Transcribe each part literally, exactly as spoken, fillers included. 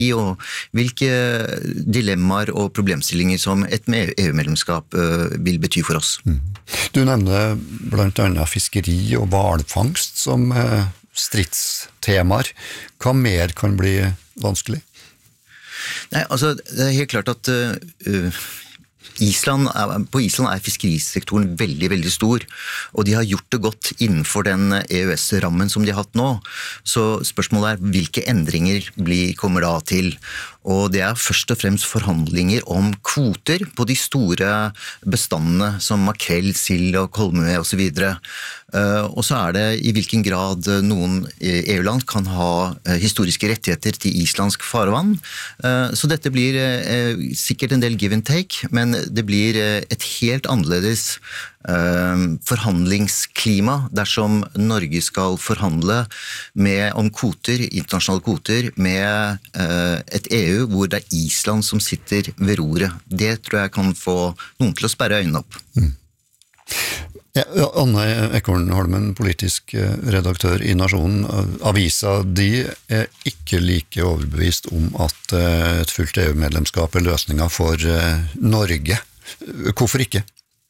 og hvilke dilemmaer og problemstillinger som et E U-medlemskap vil bety for oss. Mm. Du nevner blant annet fiskeri og hvalfangst som stridstemaer. Hva mer kan bli vanskelig? Nei, altså det er helt klart at uh, Island er, på Island er fiskerisektoren veldig, veldig stor, og de har gjort det godt innenfor den E U S-rammen som de har hatt nå. Så spørsmålet er hvilke endringer blir, kommer da til. Og det er først og fremst forhandlinger om kvoter på de store bestandene som makrell, sild og kolme og så videre. Og så er det i hvilken grad noen E U-land kan ha historiske rettigheter til islandsk farvann. Så dette blir sikkert en del give and take, men det blir et helt annerledes forhandlingsklima dersom Norge skal forhandle med, om kvoter, internasjonale kvoter, med et E U hvor det er Island som sitter ved roret. Det tror jeg kan få noen til å sperre øynene opp. Mm. Ja, Anne Ekornholmen, politisk redaktør i Nasjonen. Avisa de er ikke like overbevist om at et fullt E U-medlemskap er løsningen for Norge. Hvorfor ikke?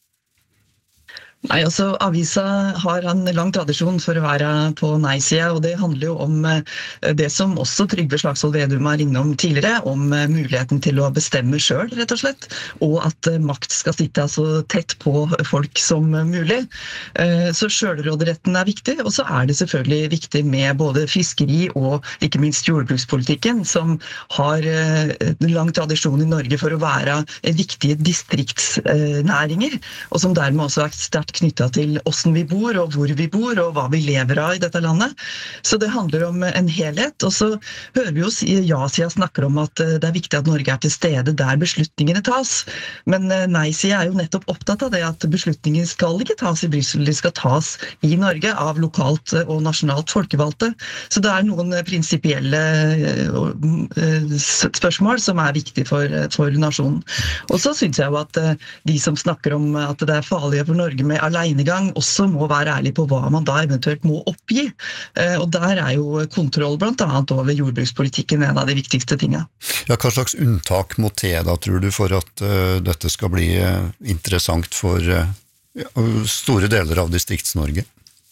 Nei, altså Avisa har en lang tradisjon for å være på nei-siden, og det handler jo om det som også Trygve Slagsvold Vedum var innom tidligere, om muligheten til å bestemme selv, rett og slett, og at makt skal sitte så tett på folk som mulig. Så selvråderetten er viktig, og så er det selvfølgelig viktig med både fiskeri og ikke minst jordbrukspolitikken, som har en lang tradisjon i Norge for å være viktige distriktsnæringer, og som dermed også er sterkt knyttet til hvordan vi bor, og hvor vi bor, og hva vi lever av i dette landet. Så det handler om en helhet, og så hører vi oss i ja-siden snakker om at det er viktig at Norge er til stede der beslutningene tas. Men nei-siden er jo nettopp opptatt av det at beslutninger skal ikke tas i Brussel, de skal tas i Norge av lokalt og nasjonalt folkevalgte. Så det er noen prinsipielle spørsmål som er viktige for, for nasjonen. Og så synes jeg jo at de som snakker om at det er farlig for Norge med alenegang også må være ærlig på hva man da eventuelt må oppgi. Og der er jo kontroll blant annet over jordbrukspolitikken en av de viktigste tingene. Ja, hva slags unntak må til da, tror du, for at uh, dette skal bli uh, interessant for uh, store deler av Distrikts-Norge?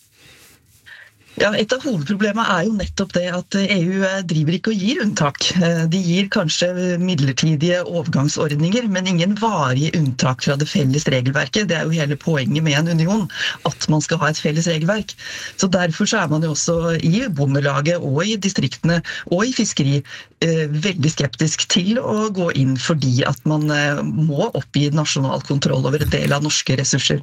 Ja, et av hovedproblemene er jo nettopp det at E U driver ikke og gir unntak. De gir kanskje midlertidige overgangsordninger, men ingen varige unntak fra det felles regelverket. Det er jo hele poenget med en union, at man skal ha et felles regelverk. Så derfor så er man jo også i bondelaget og i distriktene og i fiskeri veldig skeptisk til å gå inn fordi at man må oppgi nasjonal kontroll over en del av norske ressurser.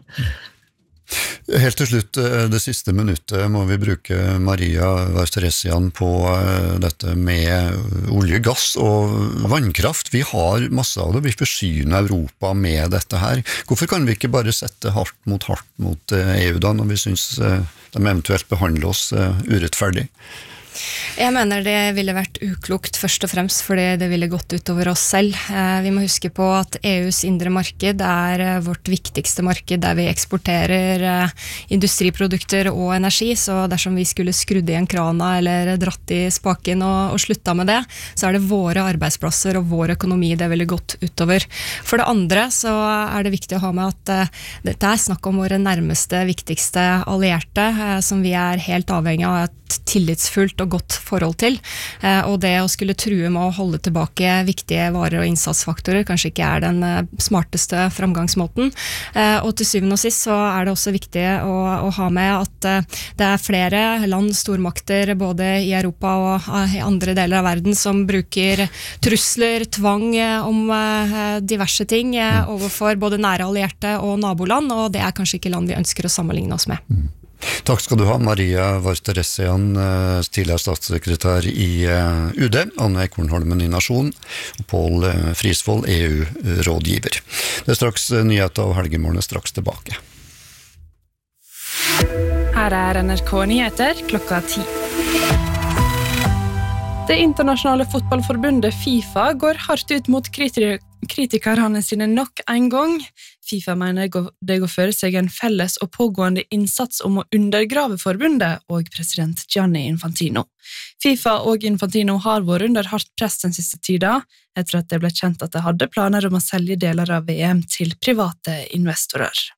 Helt til slutt, det siste minuttet må vi bruke Maria Varsteresian på dette med olje, gass og vannkraft. Vi har masse av det, vi forsyner Europa med dette her. Hvorfor kan vi ikke bare sette hardt mot hardt mot E U da, når vi synes de eventuelt behandler oss urettferdig? Jeg mener det ville vært uklokt først og fremst fordi det ville gått utover oss selv. Vi må huske på at E U's indre marked er vårt viktigste marked der vi eksporterer industriprodukter og energi, så dersom vi skulle skrudd i en krana eller dratt i spaken og, og slutta med det, så er det våre arbeidsplasser og vår økonomi det ville gått utover. For det andre så er det viktig å ha med at uh, dette er snakk om våre nærmeste, viktigste allierte, uh, som vi er helt avhengig av et tillitsfullt og godt forhold til, og det å skulle true med å holde tilbake viktige varer og innsatsfaktorer kanskje ikke er den smarteste framgangsmåten. Og til syvende og sist så er det også viktig å, å ha med at det er flere land, stormakter, både i Europa og i andre deler av verden, som bruker trusler, tvang om diverse ting overfor både nære allierte og naboland, og det er kanskje ikke land vi ønsker å sammenligne oss med. Mm. Takk skal du ha, Maria Varsteresian, tidligere statssekretær i U D, Anne Ekornholmen i Nasjonen, og Pål Frisvold, E U-rådgiver. Det er straks nyheter, og Helgemorgen er straks tilbake. Her er N R K Nyheter klokka ti. Det internasjonale fotballforbundet FIFA går hardt ut mot kritikere kritikerne sine nok en gang. FIFA mener det går for seg en felles og pågående innsats om å undergrave forbundet og president Gianni Infantino. FIFA og Infantino har vært under hardt press den siste tida, etter at det ble kjent at de hadde planer om å selge deler av V M til private investorer.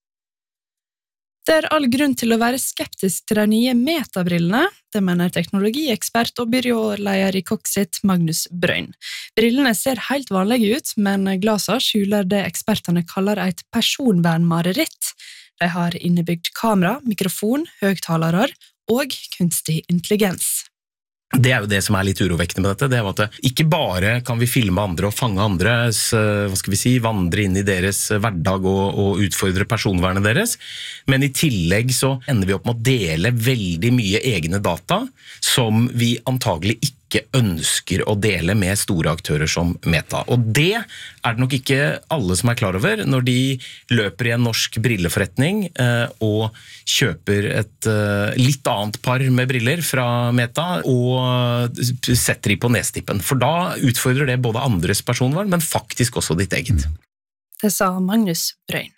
Det er all grunn til å være skeptisk til de nye metabrillene, det mener teknologiekspert og byråleder i Coxit, Magnus Brøyn. Brillene ser helt vanlige ut, men glasene skjuler det ekspertene kaller et personvernmareritt. De har innebygd kamera, mikrofon, høgtalere og kunstig intelligens. Det er jo det som er litt urovekkende med dette, det er at ikke bare kan vi filme andre og fange andres, hva skal vi si, vandre inn i deres hverdag og, og utfordre personvernet deres, men i tillegg så ender vi opp med å dele veldig mye egne data som vi antagelig ikke ønsker å dele med store aktører som Meta. Og det er det nok ikke alle som er klar over når de løper i en norsk brilleforretning eh, og kjøper et eh, litt annet par med briller fra Meta og setter de på nestippen. For da utfordrer det både andres personvern, men faktisk også ditt eget. Det sa Magnus Brøyn.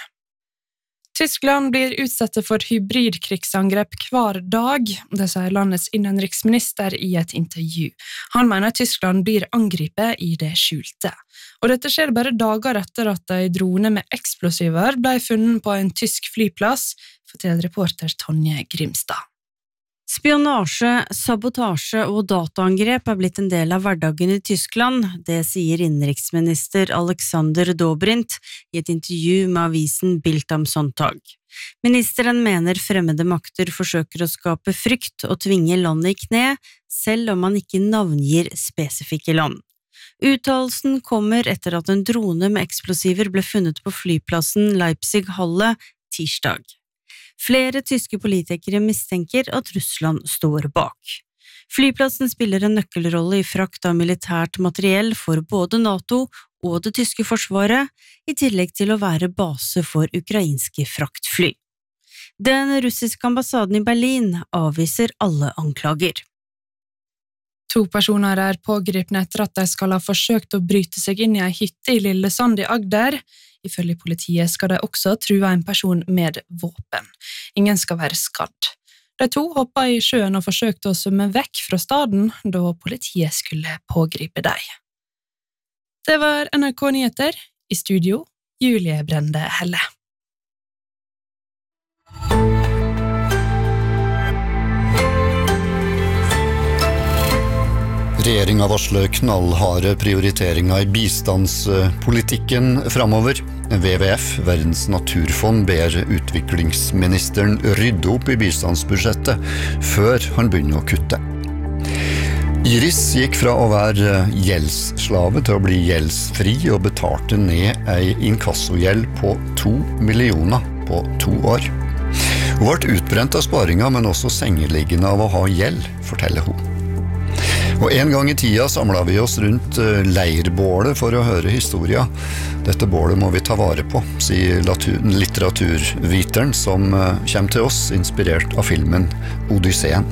Tyskland blir utsatt for hybridkrigsangrep hver dag, det sier landets innenriksminister i et intervju. Han mener Tyskland blir angripet i det skjulte. Og dette skjer bare dager etter at en drone med eksplosiver ble funnet på en tysk flyplass, forteller reporter Tonje Grimstad. Spionasje, sabotasje og dataangrep er blitt en del av hverdagen i Tyskland, det sier innenriksminister Alexander Dobrindt i et intervju med avisen Bild am Sonntag. Ministeren mener fremmede makter forsøker å skape frykt og tvinge landet i kne, selv om man ikke navngir spesifikke land. Uttalelsen kommer etter at en drone med eksplosiver ble funnet på flyplassen Leipzig-Halle tirsdag. Flere tyske politikere mistenker at Russland står bak. Flyplassen spiller en nøkkelrolle i frakt av militært materiell for både NATO og det tyske forsvaret, i tillegg til å være base for ukrainske fraktfly. Den russiske ambassaden i Berlin avviser alle anklager. To personer er pågripne etter at de skal ha forsøkt å bryte seg inn i en hytte i Lillesand i Agder. Ifølge politiet skal de også true en person med våpen. Ingen skal være skadd. De to hoppet i sjøen og forsøkte å svømme vekk fra staden, da politiet skulle pågripe dem. Det var N R K Nyheter. I studio, Julie Brende Helle. Regjeringen varsler knallharde prioriteringer i bistandspolitikken fremover. W W F, Verdens naturfond, ber utviklingsministeren rydde opp i bistandsbudsjettet før han begynner å kutte. Iris gikk fra å være gjeldsslave til å bli gjeldsfri og betalte ned ei inkassogjeld på to millioner på to år. Hun ble utbrent av sparinga, men også sengeliggende av å ha gjeld, forteller hun. Og en gang i tida samlet vi oss rundt leirbålet for å høre historia. Dette bålet må vi ta vare på, sier litteraturviteren som kommer til oss inspirert av filmen Odysseen.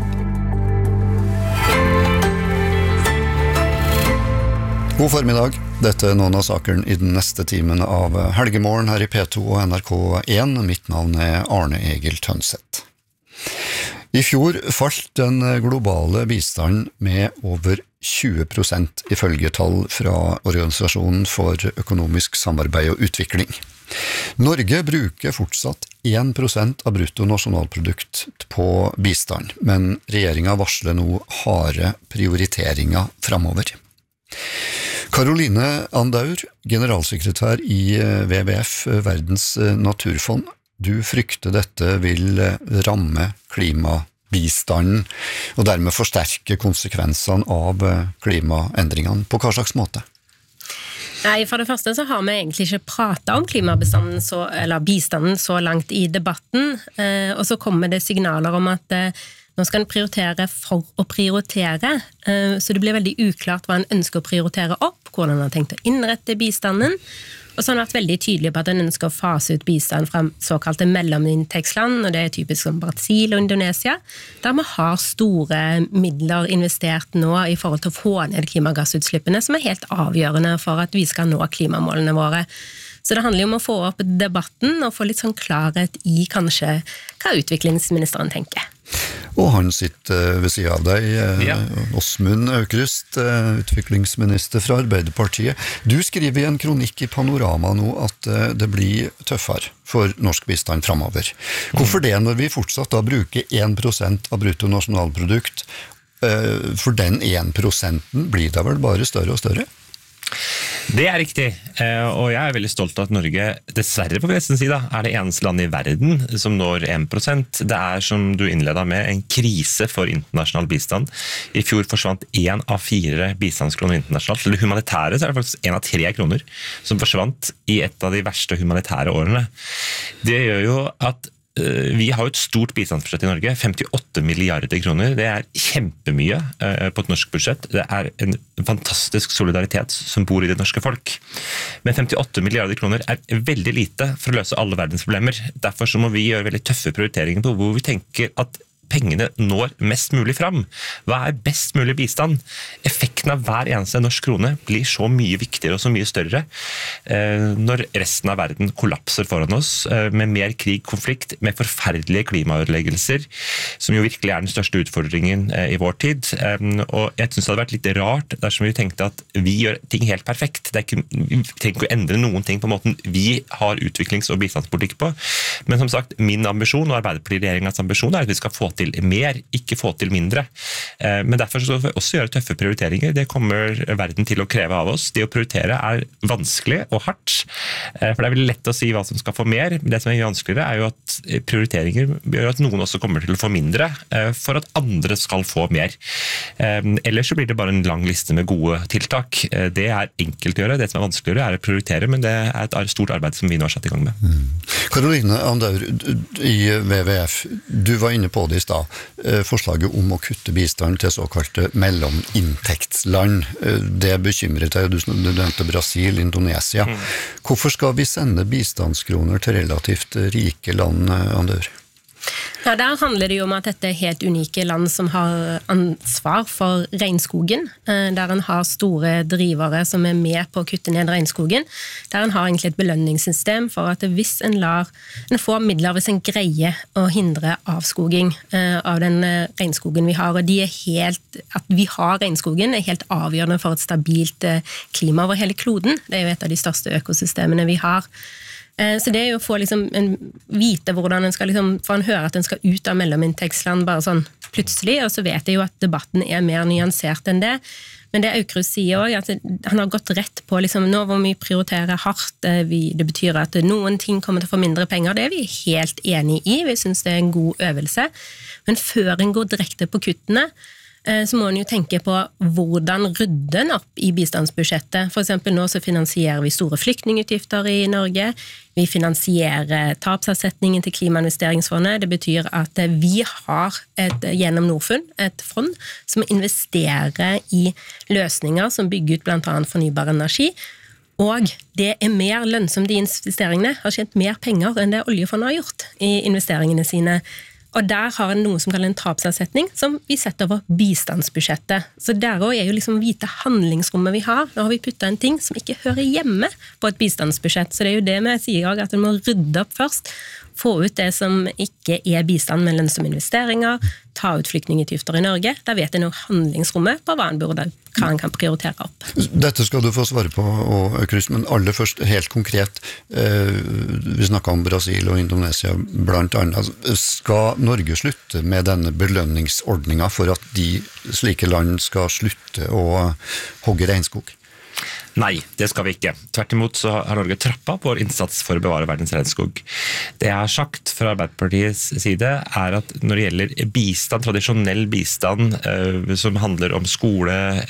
God formiddag. Dette er noen av sakene i den neste timen av Helgemorgen her i P to og N R K én. Mitt navn er Arne Egil Tønseth. I fjor falt den globale bistanden med over tjue prosent ifølge tall fra Organisasjonen for økonomisk samarbeid og utvikling. Norge bruker fortsatt én prosent av bruttonasjonalprodukt på bistand, men regjeringen varsler nå harde prioriteringer fremover. Caroline Andaur, generalsekretær i W W F, Verdens naturfond, du frykter dette vil ramme klimabistanden og dermed forsterke konsekvensene av klimaendringene. På hva slags måte? Nei, for det første så har vi egentlig ikke pratet om klimabistanden så, eller bistanden så langt i debatten, eh, og så kommer det signaler om at eh, nå skal en prioritere for å prioritere, eh, så det blir veldig uklart hva en ønsker å prioritere opp, hvordan en har tenkt å innrette bistanden, Og så har han vært veldig tydelig på at han ønsker å fase ut bistand fra såkalte mellominntektsland, og det er typisk som Brasil og Indonesia, der vi har store midler investert nå i forhold til å få ned klimagassutslippene, som er helt avgjørende for at vi skal nå klimamålene våre. Så det handler jo om å få opp debatten og få litt sånn klarhet i kanskje hva utviklingsministeren tenker. Og han sitter ved siden av deg, Ja. Åsmund Aukrust, utviklingsminister fra Arbeiderpartiet. Du skriver i en kronikk i Panorama nå at det blir tøffere for norsk bistand fremover. Hvorfor det når vi fortsatt da bruker én prosent av bruttonasjonalprodukt? For den én prosenten blir det vel bare større og større? Det er riktig, og jeg er veldig stolt av at Norge, dessverre på nesten side, er det eneste landet i verden som når én prosent. Det er, som du innledet med, en krise for internasjonal bistand. I fjor forsvant én av fire bistandskroner internasjonalt. Eller humanitære, så er det faktisk én av tre kroner som forsvant i et av de verste humanitære årene. Det gjør jo at vi har jo et stort bistandsbudsjett i Norge, femtiåtte milliarder kroner. Det er kjempemye på et norsk budsjett. Det er en fantastisk solidaritet som bor i det norske folk. Men femtiåtte milliarder kroner er veldig lite for å løse alle verdens problemer. Derfor så må vi gjøre veldig tøffe prioriteringer på hvor vi tenker at pengene når mest mulig fram. Hva er best mulig bistand? Effekten av hver eneste norsk krone blir så mye viktigere og så mye større når resten av verden kollapser foran oss med mer krig, konflikt, med forferdelige klimaødeleggelser, som jo virkelig er den største utfordringen i vår tid. Og jeg synes det hadde vært litt rart dersom vi tenkte at vi gjør ting helt perfekt. Det er ikke, vi trenger ikke å endre noen ting på måten vi har utviklings- og bistandspolitikk på. Men som sagt, min ambisjon og Arbeiderparti-regjeringens ambisjon er at vi skal få til mer, ikke få til mindre. Men derfor så får vi også gjøre tøffe prioriteringer. Det kommer verden til å kreve av oss. Det å prioritere er vanskelig og hardt, for det er veldig lett å si hva som skal få mer. Det som er vanskeligere er jo at prioriteringer gjør at noen også kommer til å få mindre, for at andre skal få mer. Ellers så blir det bare en lang liste med gode tiltak. Det er enkelt å gjøre. Det som er vanskeligere er å prioritere, men det er et stort arbeid som vi nå har satt i gang med. Karoline Andaur i W W F, du var inne på det i stad, forslaget om å kutte bistand til såkalte mellominntektsland. Det bekymrer deg, du nevnte Brasil, Indonesia. Hvorfor skal vi sende bistandskroner til relativt rike land, Andaur? Ja, der handler det jo om at dette er helt unike land som har ansvar for regnskogen, der en har store drivere som er med på å kutte ned regnskogen, der en har egentlig et belønningssystem for at hvis en lar, en får midler hvis en greier å hindre avskoging av den regnskogen vi har, og de er helt, at vi har regnskogen er helt avgjørende for et stabilt klima over hele kloden. Det er jo et av de største økosystemene vi har. Så det er jo å få liksom en, vite hvordan en skal liksom, for en hører at en skal ut av mellominntektsland bare sånn plutselig, og så vet jeg jo at debatten er mer nyansert enn det. Men det Aukrust sier også, at han har gått rett på liksom, nå hvor vi prioriterer hardt, vi, det betyr at noen ting kommer til å få mindre penger, det er vi helt enige i, vi synes det er en god øvelse. Men før en går direkte på kuttene, så må en jo tenke på hvordan rydde en opp i bistandsbudsjettet. For eksempel nå så finansierer vi store flyktningutgifter i Norge, vi finansierer tapsavsetningen til klimainvesteringsfondet, det betyr at vi har et, gjennom Norfund et fond som investerer i løsninger som bygger ut blant annet fornybar energi, og det er mer lønnsomt de investeringene, har tjent mer penger enn det oljefondet har gjort i investeringene sine. Og der har en noe som kaller en tapsavsetning, som vi setter over bistandsbudsjettet. Så der også er jo liksom hvite handlingsrommet vi har. Nå har vi puttet en ting som ikke hører hjemme på et bistandsbudsjett. Så det er jo det vi sier også, at en må rydde opp først. Få ut det som ikke er bistand, men lønnsomme investeringer, ta ut flyktningutgifter i Norge. Der vet en jo handlingsrommet på hva en burde, hva en kan prioritere opp. Dette skal du få svare på, Aukrust, men aller først, helt konkret, eh, vi snakket om Brasil og Indonesia blant annet. Skal Norge slutte med denne belønningsordningen for at de slike land skal slutte å hogge regnskog? Nei, det skal vi ikke. Tvert imot så har Norge trappet vår innsats for å bevare verdens regnskog. Det jeg har sagt fra Arbeiderpartiets side er at når det gjelder bistand, tradisjonell bistand eh, som handler om skole,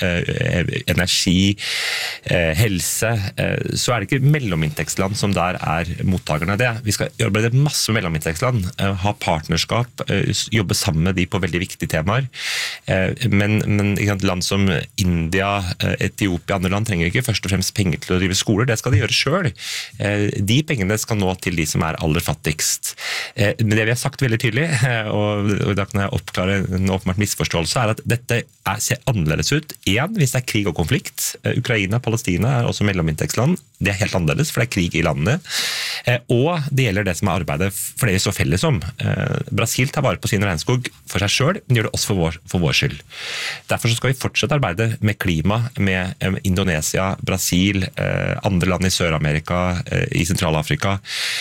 eh, energi, eh, helse, eh, så er det ikke mellominntektsland som der er mottakerne av det. Vi skal jobbe masse med mellominntektsland, eh, ha partnerskap, eh, jobbe sammen med de på veldig viktige temaer. Eh, men, men land som India, Etiopia, andre land trenger ikke først først og fremst penger til å drive skoler, det skal de gjøre selv. De pengene skal nå til de som er aller fattigst. Men det vi har sagt veldig tydelig, og da kan jeg oppklare en åpenbart misforståelse, er at dette er, ser annerledes ut. En, hvis det er krig og konflikt. Ukraina, Palestina er også mellominntektsland. Det er helt annerledes, for det er krig i landet. Og det gjelder det som er arbeidet for det vi så felles om. Brasil tar vare på sin regnskog for seg selv, men gjør det også for vår, for vår skyld. Derfor så skal vi fortsette arbeide med klima, med Indonesia, Brasil, andre land i Sør-Amerika, i Sentral-Afrika.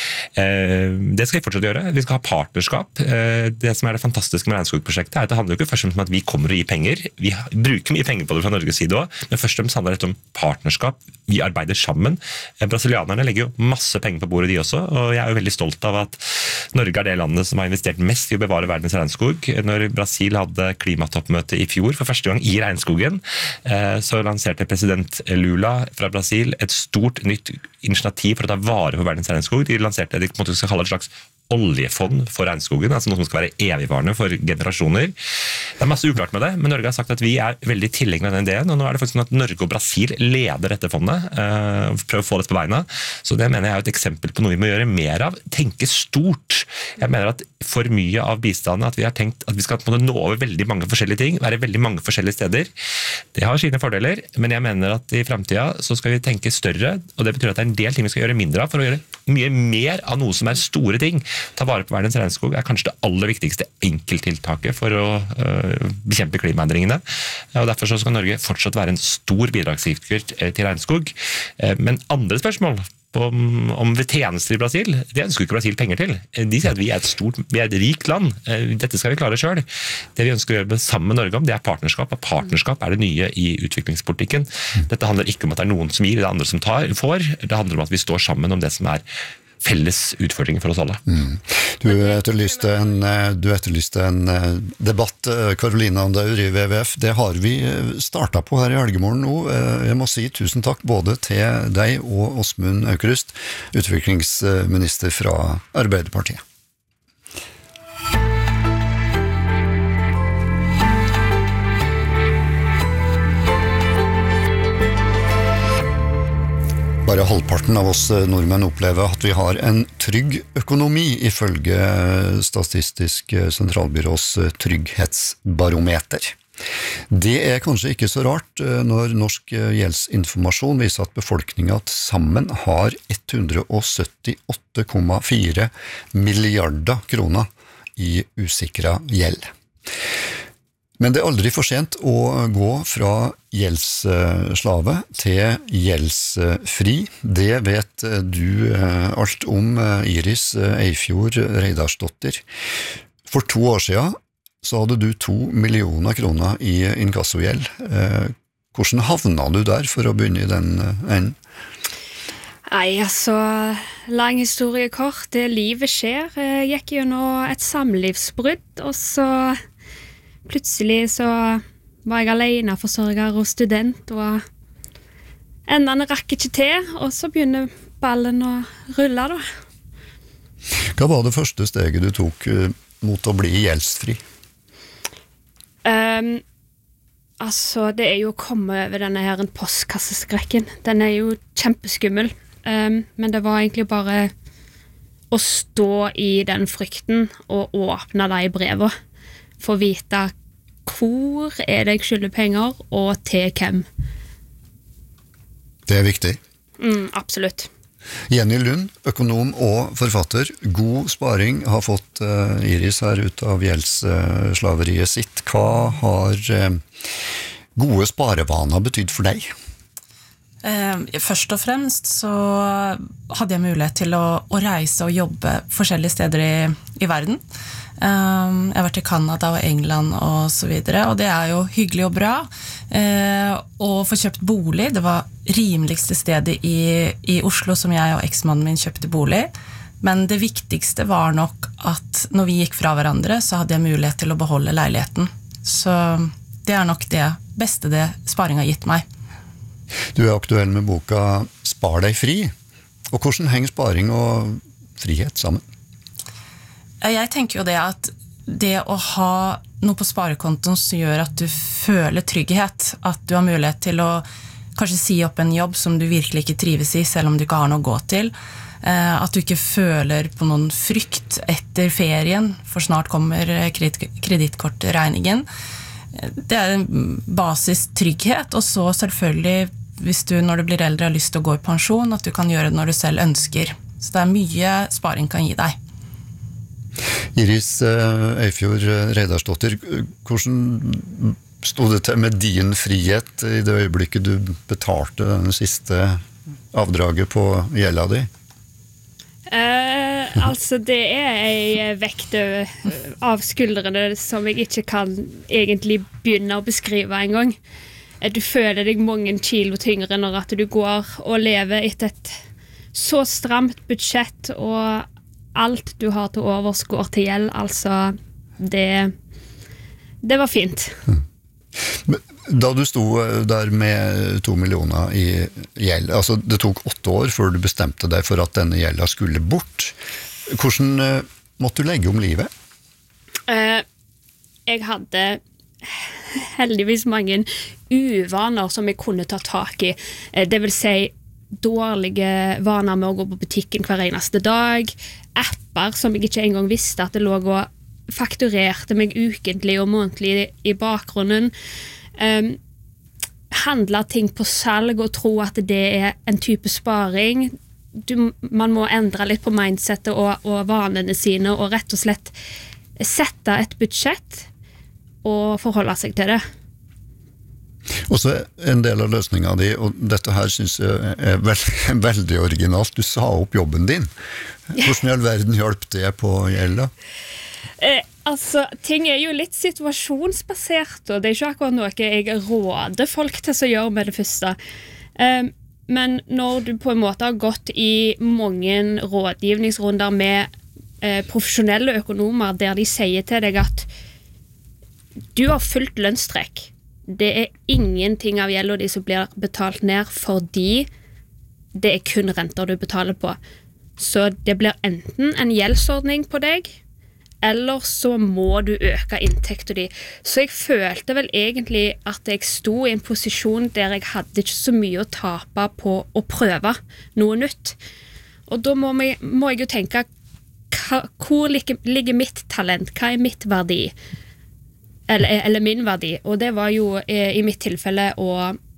Det skal vi fortsette gjøre. Vi skal ha partnerskap. Det som er det fantastiske med regnskogprosjektet er at det handler jo ikke først og fremst om at vi kommer og gir penger. Vi bruker mye penger på det fra Norges side også, men først og fremst handler det om partnerskap. Vi arbeider sammen. Brasilianerne legger jo masse penger på bordet de også, og jeg er jo veldig stolt av at Norge er det landet som har investert mest i å bevare verdens regnskog. Når Brasil hadde klimatoppmøte i fjor, for første gang i regnskogen, så lanserte president Lula fra Brasil et stort nytt initiativ for å ta vare på verdens regnskog. De lanserte det de skal kalle et slags oljefond for regnskogen, altså noe som skal være evigvarende for generasjoner. Det er masse uklart med det, men Norge har sagt at vi er veldig tilhengere av den ideen, og nå er det faktisk sånn at Norge og Brasil leder dette fondet, og prøver å få dette på beina. Så det mener jeg er et eksempel på noe vi må gjøre mer av. Tenke stort. Jeg mener at for mye av bistanden, at vi har tenkt at vi skal på en måte nå over veldig mange forskjellige ting, være veldig mange forskjellige steder. Det har sine fordeler, men jeg mener at i fremtiden så skal vi tenke større, og det betyr at det er en del ting vi skal gjøre mindre av for å gjøre mye mer av noe som er store ting. Ta vare på verdens regnskog er kanskje det aller viktigste enkelttiltaket for å uh, bekjempe klimaendringene. Og derfor så skal Norge fortsatt være en stor bidragsgiver til regnskog. Uh, men andre spørsmål om, om tjenester i Brasil, det ønsker ikke Brasil penger til. De sier at vi er et stort, vi er et rikt land. Uh, dette skal vi klare selv. Det vi ønsker å gjøre sammen med Norge om, det er partnerskap. Og partnerskap er det nye i utviklingspolitikken. Dette handler ikke om at det er noen som gir, det er andre som tar, får. Det handler om at vi står sammen om det som er felles utfordringer for oss alle. Mm. Du etterlyste en, du etterlyste en debatt, Karolina Andaur i W W F. Det har vi startet på her i Helgemorgen nå. Jeg må si tusen takk både til deg og Åsmund Aukrust, utviklingsminister fra Arbeiderpartiet. Bare halvparten av oss nordmenn opplever at vi har en trygg økonomi, ifølge Statistisk sentralbyrås trygghetsbarometer. Det er kanskje ikke så rart når Norsk gjeldsinformasjon viser at befolkningen sammen har hundre og syttiåtte komma fire milliarder kroner i usikret gjeld. Men det er aldri for sent å gå fra gjeldsslave til gjeldsfri. Det vet du alt om, Iris Eifjord Reidarsdottir. For to år siden så hadde du to millioner kroner i inkassogjeld. Hvordan havna du der for å begynne i den enden? Nei, altså, lang historie kort. Det livet skjer. Jeg gikk jo nå et samlivsbrudd, og så plutselig så var jeg alene forsørger og student, og endene rakk ikke til, og så begynner ballen å rulle da. Hva var det første steget du tok mot å bli gjeldsfri? Um, altså, det er jo å komme over denne her postkasseskrekken. Den er jo kjempeskummel, um, men det var egentlig bare å stå i den frykten og åpne de brevene. For å vite hvor er det jeg skylder penger, og til hvem. Det er viktig. Mm, absolutt. Jenny Lund, økonom og forfatter. God sparing har fått uh, Iris her ut av gjeldsslaveriet sitt. Hva har uh, gode sparevaner betydd for deg? Eh, først og fremst så hadde jeg mulighet til å, å reise og jobbe forskjellige steder i, i verden. Um, jeg har vært i Canada og England og så videre, og det er jo hyggelig og bra. Uh, og få kjøpt bolig, det var rimeligste stedet i, i Oslo som jeg og eksmannen min kjøpte bolig. Men det viktigste var nok at når vi gikk fra hverandre, så hadde jeg mulighet til å beholde leiligheten. Så det er nok det beste det sparing har gitt meg. Du er aktuell med boka Spar deg fri. Og hvordan henger sparing og frihet sammen? Jeg tenker jo det at det å ha noe på sparekontoen som gjør at du føler trygghet, at du har mulighet til å kanskje si opp en jobb som du virkelig ikke trives i, selv om du ikke har noe å gå til. Eh, at du ikke føler på noen frykt etter ferien, for snart kommer kredittkortregningen. Det er en basis trygghet, og så selvfølgelig, hvis du når du blir eldre har lyst til å gå i pensjon, at du kan gjøre det når du selv ønsker. Så det er mye sparing kan gi deg. Iris Eifjord Reidarsdottir, hvordan stod det til med din frihet i det øyeblikket du betalte den siste avdraget på gjelda di? Eh, altså det er en vekt av skuldrene som jeg ikke kan egentlig begynne å beskrive en gang. Du føler deg mange kilo tyngre når at du går og lever etter et så stramt budsjett, og alt du har til overs går til gjeld, altså det, det var fint. Da du sto der med to millioner i gjeld, altså det tok åtte år før du bestemte deg for at denne gjelda skulle bort. Hvordan måtte du legge om livet? Uh, jeg hadde heldigvis mange uvaner som jeg kunne ta tak i. Uh, det vil si dårlige vaner med å gå på butikken hver eneste dag, apper som jeg ikke engang visste at det lå og fakturerte meg ukentlig og månedlig i bakgrunnen, um, handle ting på salg og tro at det er en type sparing. Du, man må endre litt på mindsetet og, og vanene sine, og rett og slett sette et budsjett og forholde seg til det. Og så en del av løsningen din, og dette her synes jeg er veld, veldig originalt, du sa opp jobben din. Hvordan i all verden hjalp det på gjelda? Eh, altså, ting er jo litt situasjonsbasert, og det er ikke akkurat noe jeg råder folk til å gjøre med det første. Eh, men når du på en måte har gått i mange rådgivningsrunder med eh, profesjonelle økonomer, der de sier til deg at du har fullt lønnstrekk, det er ingenting av gjelda de som blir betalt ned, fordi det er kun renter du betaler på. Så det blir enten en gjeldsordning på deg, eller så må du øke inntekten din. Så jeg følte vel egentlig at jeg sto i en posisjon der jeg hadde ikke så mye å tape på å prøve noe nytt. Og da må, vi, må jeg jo tenke, hva, hvor ligger, ligger mitt talent? Hva er mitt verdi? Eller, eller min verdi, og det var jo eh, i mitt tilfelle å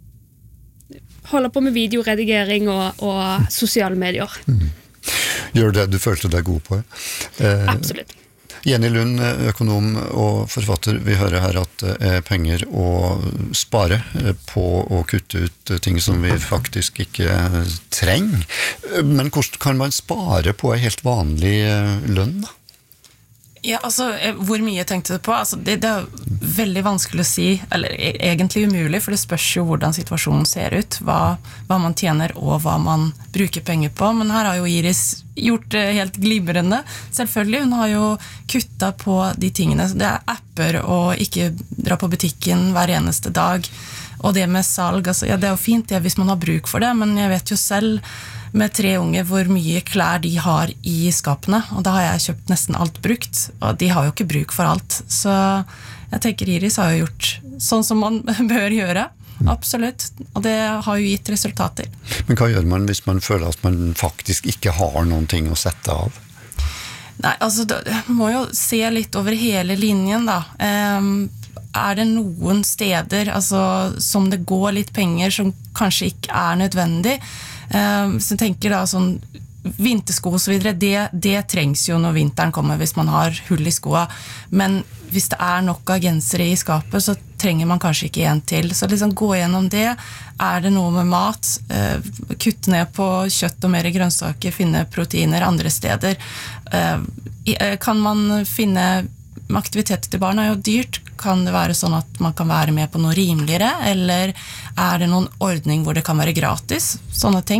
holde på med videoredigering og, og sosiale medier. Mm. Gjør det du følte deg god på? Eh, Absolutt. Jenny Lund, økonom og forfatter, vi hører her at det er penger å spare på å kutte ut ting som vi faktisk ikke trenger. Men hvordan kan man spare på en helt vanlig lønn da? Ja, altså, hvor mye tenkte du på? Altså, det, det er veldig vanskelig å si, eller egentlig umulig, for det spørs jo hvordan situasjonen ser ut, hva, hva man tjener og hva man bruker penger på, men her har jo Iris gjort det helt glimrende. Selvfølgelig, hun har jo kuttet på de tingene, det er apper og ikke dra på butikken hver eneste dag, og det med salg, altså, ja, det er jo fint det hvis man har bruk for det, men jeg vet jo selv med tre unge hvor mye klær de har i skapene, og da har jeg kjøpt nesten alt brukt, og de har jo ikke bruk for alt, så jeg tenker Iris har jo gjort sånn som man bør gjøre, absolutt, og det har jo gitt resultater. Men hva gjør man hvis man føler at man faktisk ikke har noen ting å sette av? Nei, altså, du må jo se litt over hele linjen da. Um, er det noen steder altså, som det går litt penger som kanskje ikke er nødvendig, Um, så jeg tenker da sånn vintersko og så videre, det, det trengs jo når vinteren kommer hvis man har hull i skoa, men hvis det er nok av gensere i skapet så trenger man kanskje ikke en til, så liksom gå gjennom det, er det noe med mat, uh, kutte ned på kjøtt og mer grønnsaker, finne proteiner andre steder, uh, kan man finne aktiviteter til barn er jo dyrt, kan det være sånn at man kan være med på noe rimeligere, eller er det noen ordning hvor det kan være gratis, sånne ting?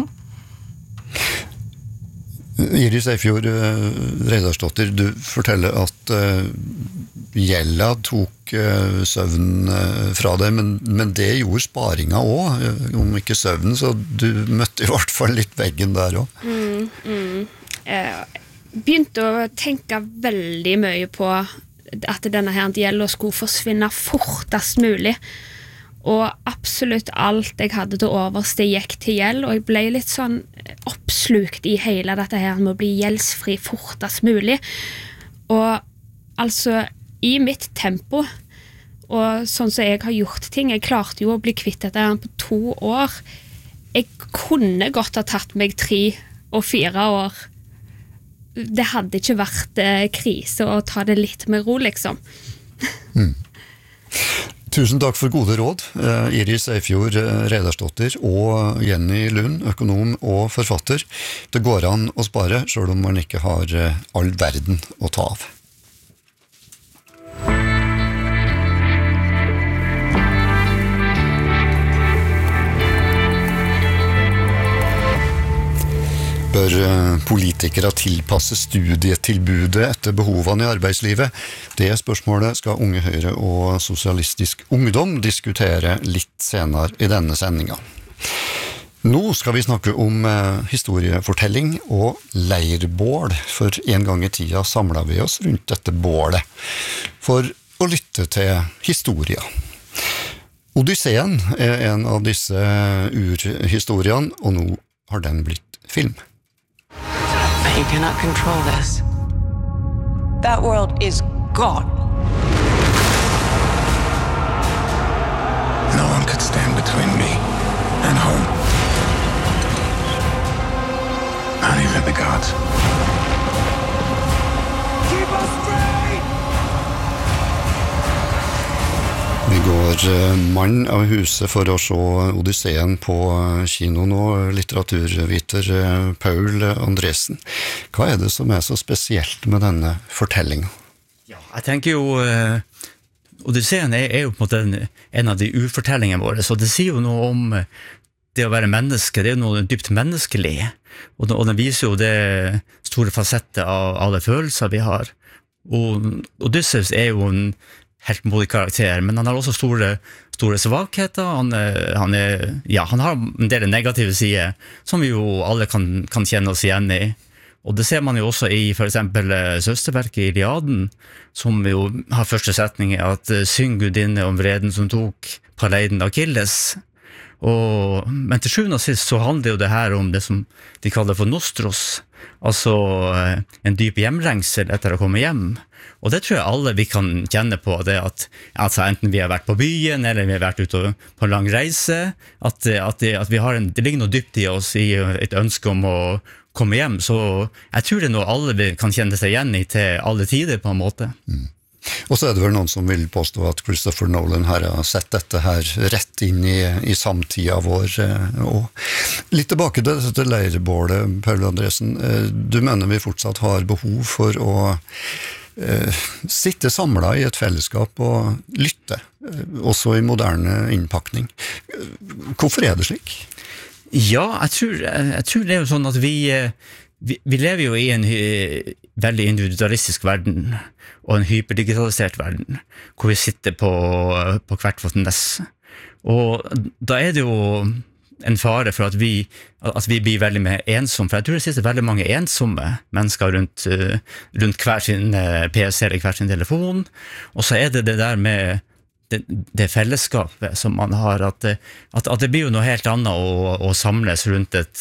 Iris Eifjord Reidarsdottir, du forteller at uh, gjelda tok uh, søvn uh, fra deg, men, men det gjorde sparinga også, uh, om ikke søvn, så du møtte i hvert fall litt veggen der også. Mm, mm. Jeg begynte å tenke veldig mye på at denne her gjelda skulle forsvinne fortest mulig. og absolutt alt jeg hadde til overs det gikk til gjeld, og jeg ble litt sånn oppslukt i hele dette her med å bli gjeldsfri fortest mulig. Og altså, i mitt tempo, og sånn som jeg har gjort ting, jeg klarte jo å bli kvitt dette her på to år. Jeg kunne godt ha tatt meg tre og fire år. Det hadde ikke vært eh, krise å ta det litt med ro, liksom. Mm. Tusen takk for gode råd, Iris Eifjord Reidarsdotter og Jenny Lund, økonom og forfatter. Det går an å spare, selv om man ikke har all verden å ta av. Bør politikere tilpasse studietilbudet etter behovene i arbeidslivet? Det spørsmålet skal Unge Høyre og Sosialistisk Ungdom diskutere litt senere i denne sendingen. Nå skal vi snakke om historiefortelling og leirbål, for en gang i tida samlet vi oss rundt dette bålet for å lytte til historier. Odysseen er en av disse urhistoriene, og nå har den blitt film. You cannot control this. That world is gone. No one could stand between me and home. Not even the gods. Keep us free! Vi går mann av huset for å se Odysseen på kino nå, litteraturviter Paul Andresen. Hva er det som er så spesielt med denne fortellingen? Ja, jeg tenker jo, uh, Odysseen er, er jo på en måte en, en av de urfortellingene våre, så det sier jo noe om det å være menneske, det er jo noe dypt menneskelig, og, og den viser jo det store fasettet av alle følelser vi har. Og Odysseus er jo en helt modig karakter, men han har også store, store svakheter. Han, han, er, ja, han har en del negative sider, som vi jo alle kan, kan kjenne oss igjen i. Og det ser man jo også i for eksempel søsterverket Iliaden, som jo har første setning at «Syng gudinne om vreden som tok Paleiden Achilles». Og, men til sjuende og sist så handler jo det her om det som de kaller for nostros, altså en dyp hjemrengsel etter å komme hjem. Og det tror jeg alle vi kan kjenne på, det at altså enten vi har vært på byen, eller vi har vært ute på en lang reise, at, at, det, at vi har en, det ligger noe dypt i oss i et ønske om å komme hjem. Så jeg tror det er noe alle vi kan kjenne seg igjen i til alle tider på en måte. Mm. Og så er det vel noen som vil påstå at Christopher Nolan her har sett dette her rett inn i, i samtida vår. Og litt tilbake til dette leirbålet, Paul Andresen. Du mener vi fortsatt har behov for å eh, sitte samlet i et fellesskap og lytte, også i moderne innpakning. Hvorfor er det slik? Ja, jeg tror, jeg tror det er jo sånn at vi, vi, vi lever jo i en veldig individualistisk verden, og en hyperdigitalisert verden, hvor vi sitter på, på hvert vårt ness. Og da er det jo en fare for at vi, at vi blir veldig mer ensomme, for jeg tror det sitter veldig mange ensomme mennesker rundt, rundt hver sin P C eller hver sin telefon, og så er det det der med det, det fellesskapet som man har, at, at, at det blir jo noe helt annet å, å samles rundt et,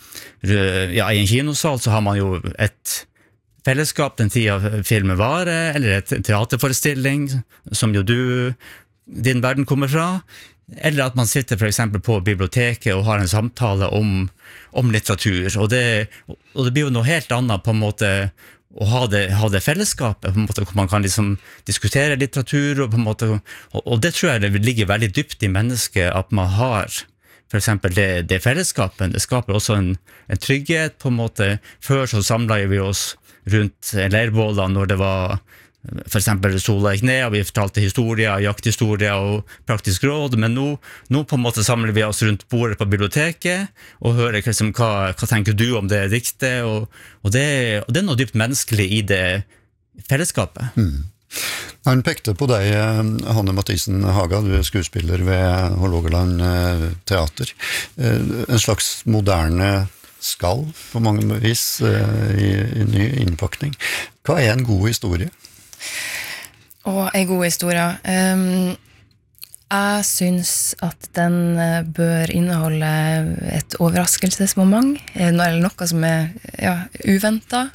ja, i en kinosal så har man jo et fellesskap den tida filmen varer, eller et teaterforestilling, som jo du, din verden kommer fra, eller at man sitter for eksempel på biblioteket og har en samtale om, om litteratur, og det, og det blir jo noe helt annet på en måte å ha det, ha det fellesskapet, på en måte hvor man kan liksom diskutere litteratur, og, på en måte, og, og det tror jeg det ligger veldig dypt i mennesket, at man har for eksempel det, det fellesskapet, det skaper også en, en trygghet på en måte. Før så samlet vi oss rundt leirbålene når det var for eksempel sola gikk ned, og vi fortalte historier, jakthistorier og praktisk råd, men nå, nå på en måte samler vi oss rundt bordet på biblioteket og hører liksom, hva, hva tenker du om det diktet, og, og, det, og det er noe dypt menneskelig i det fellesskapet. Mm. Han pekte på deg, Hanne Mathisen Haga, du er skuespiller ved Hålogaland teater, en slags moderne skall på mange vis i, i ny innpakning. Hva er en god historie? Og en god historie. Um, Jeg synes at den bør inneholde et overraskelsesmoment, eller noe som er ja, uventet.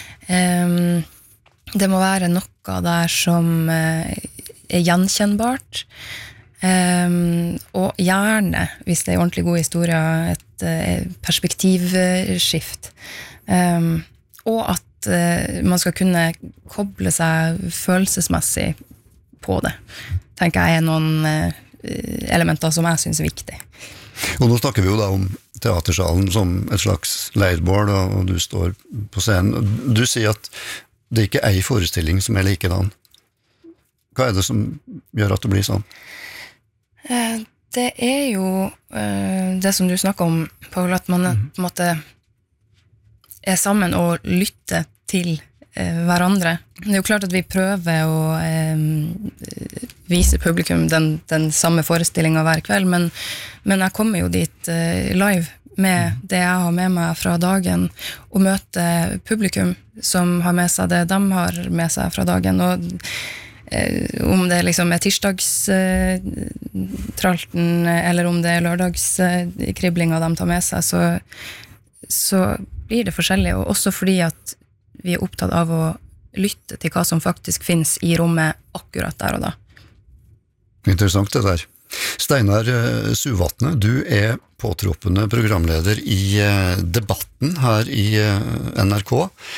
Det må være noe der som er gjenkjennbart, og gjerne, hvis det er ordentlig god historie, et perspektivskift. Og at man skal kunne koble seg følelsesmessig på det, tenker jeg er noen elementer som jeg synes er viktig. Og nå snakker vi jo da om teatersalen som et slags leirbål, og du står på scenen. Du sier at det ikke er en forestilling som er likedan. Hva er det som gjør at det blir sånn? Det er jo det som du snakker om, Paul, at man på en måte er sammen og lytter til hverandre. Det er jo klart at vi prøver å eh, vise publikum den, den samme forestillingen hver kveld, men, men jeg kommer jo dit eh, live med det jeg har med meg fra dagen, og møter publikum som har med seg det de har med seg fra dagen, og eh, om det liksom er tirsdagstralten, eh, eller om det er lørdagskriblinga de tar med seg, så, så blir det forskjellig, og også fordi at vi er opptatt av å lytte til hva som faktisk finnes i rommet akkurat der og da. Interessant det der. Steinar Suvatne, du er påtroppende programleder i Debatten her i N R K.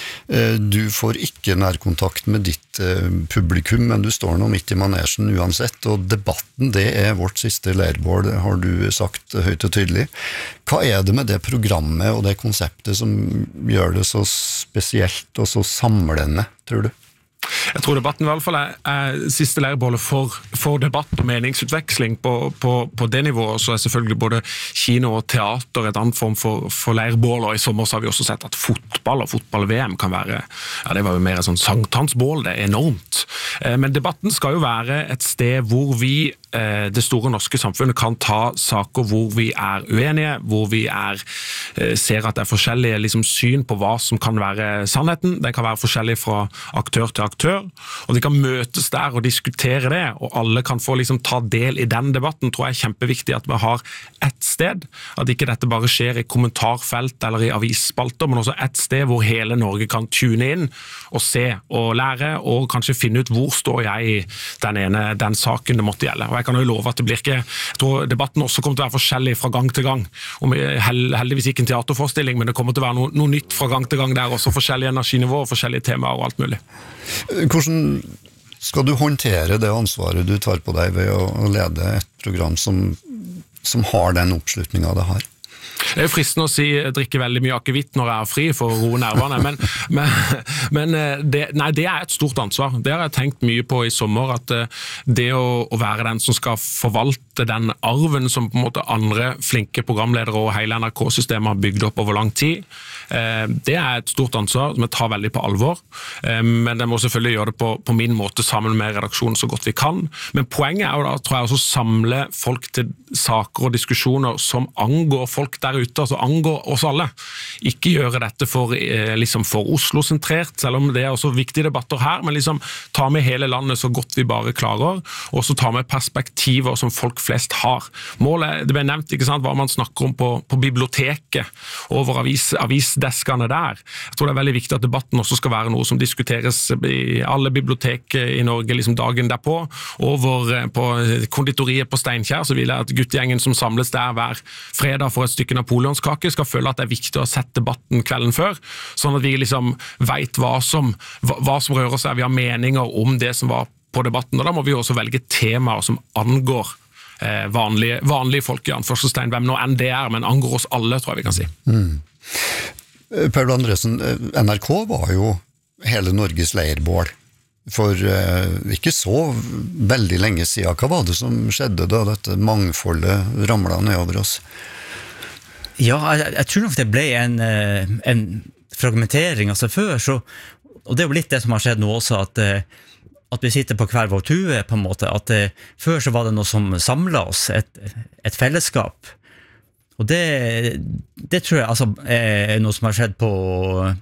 Du får ikke nærkontakt med ditt publikum, men du står nå midt i manesjen uansett, og Debatten, det er vårt siste leirbål, har du sagt høyt og tydelig. Hva er det med det programmet og det konseptet som gjør det så spesielt og så samlende, tror du? Jeg tror Debatten i hvert fall er, er siste leirbålet for, for debatt og meningsutveksling på, på, på det nivået, så er selvfølgelig både kino og teater et annet form for, for leirbål, og i sommer så har vi også sett at fotball og fotball-V M kan være, ja det var jo mer et sånn sankthansbål, det er enormt. Men Debatten skal jo være et sted hvor vi, det store norske samfunnet, kan ta saker hvor vi er uenige, hvor vi er, ser at det er forskjellige liksom, syn på hva som kan være sannheten, det kan være forskjellig fra aktør til aktør, og de kan møtes der og diskutere det, og alle kan få liksom, ta del i den debatten, tror jeg er kjempeviktig at vi har ett sted, at ikke dette bare skjer i kommentarfelt eller i avisspalter, men også ett sted hvor hele Norge kan tune inn og se og lære, og kanskje finne ut hvor står jeg i den ene, den saken det måtte gjelde. Og jeg kan jo love at det blir ikke, jeg tror debatten også kommer til å være forskjellig fra gang til gang, om heldigvis ikke en teaterforestilling, men det kommer til å være noe, noe nytt fra gang til gang der, også forskjellige energinivåer, forskjellige temaer og alt mulig. Hvordan skal du håndtere det ansvaret du tar på deg ved å lede et program som, som har den oppslutningen det har? Det er fristende å si drikke veldig mye akevitt når jeg er fri for å roe nervene, men, men, men det, nei, det er et stort ansvar. Det har jeg tenkt mye på i sommer, at det å, å være den som skal forvalte den arven som på en måte andre flinke programledere og hele N R K-systemet har bygd opp over lang tid, det er et stort ansvar som jeg tar veldig på alvor, men jeg må selvfølgelig gjøre det på, på min måte sammen med redaksjonen så godt vi kan. Men poenget er jo da, tror jeg, også samle folk til saker og diskusjoner som angår folk der ute, altså angår oss alle. Ikke gjøre dette for, liksom for Oslo-sentrert, selv om det er også viktige debatter her, men liksom ta med hele landet så godt vi bare klarer, og så ta med perspektiver som folk flest har. Målet, det ble nevnt, ikke sant, hva man snakker om på, på biblioteket, over avis, avisdeskene der. Jeg tror det er veldig viktig at debatten også skal være noe som diskuteres i alle bibliotek i Norge liksom dagen derpå. Over på konditoriet på Steinkjer, så vil jeg at guttegjengen som samles der hver fredag for et stykke napoleonskake skal føle at det er viktig å sette debatten kvelden før, sånn at vi liksom vet hva som, hva, hva som rører seg, vi har meninger om det som var på debatten, og da må vi også velge temaer som angår eh, vanlige, vanlige folk, Jan Førstestein, hvem nå enn det er, men angår oss alle, tror jeg vi kan si. Mm. Paul Andresen, N R K var jo hele Norges leirbål for eh, ikke så veldig lenge siden. Hva var det som skjedde da dette mangfoldet ramlet nedover oss? Ja, jeg, jeg tror nok det ble en, en fragmentering, altså før, så, og det er jo litt det som har skjedd nå også, at, at vi sitter på hver vår tue, på en måte, at før så var det noe som samlet oss, et, et fellesskap, og det, det tror jeg altså, er noe som har skjedd på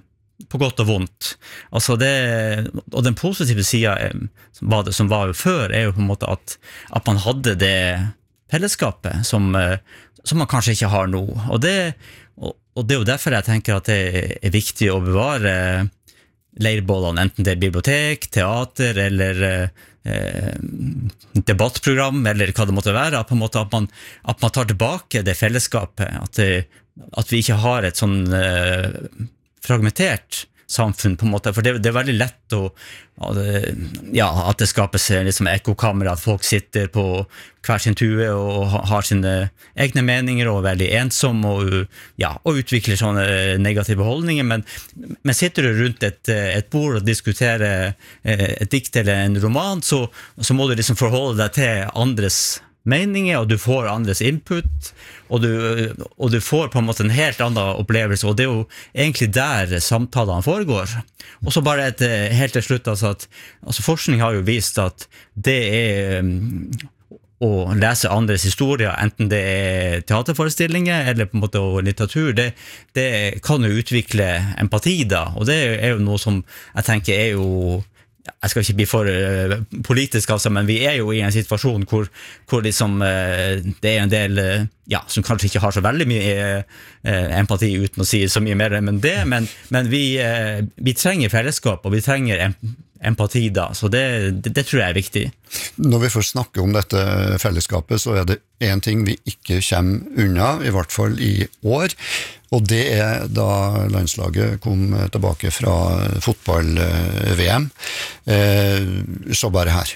på godt og vondt. Altså det, og den positive siden var det, som var jo før, er jo på en måte at, at man hadde det fellesskapet som, som man kanskje ikke har nå. Og det, og, og det er jo derfor jeg tenker at det er viktig å bevare leirbålene, enten det er bibliotek, teater eller eh, debattprogram, eller hva det måtte være, på en måte at man, at man tar tilbake det fellesskapet, at, det, at vi ikke har et sånn eh, fragmentert samfunn på en måte, for det, det er veldig lett å, ja, at det skapes liksom ekokamera, at folk sitter på hver sin tue og har sine egne meninger og er veldig ensomme og, ja, og utvikler sånne negative holdninger, men, men sitter du rundt et, et bord og diskuterer et dikt eller en roman, så, så må du liksom forholde deg til andres meninger, og du får andres input, og du, og du får på en måte en helt annen opplevelse, og det er jo egentlig der samtalene foregår. Og så bare et, helt til slutt, altså at altså forskning har jo vist at det er um, å lese andres historier, enten det er teaterforestillinger eller på en måte litteratur, det, det kan jo utvikle empati da, og det er jo noe som jeg tenker er jo jeg skal ikke bli for uh, politisk altså, men vi er jo i en situasjon hvor, hvor liksom, uh, det er en del uh, ja, som kanskje ikke har så veldig mye uh, empati uten å si så mye mer enn det, men, men vi, uh, vi trenger fellesskap og vi trenger em empati da, så det, det, det tror jeg er viktig. Når vi først snakker om dette fellesskapet, så er det en ting vi ikke kommer unna, i hvert fall i år, og det er da landslaget kom tilbake fra fotball-V M. Eh, så bare her.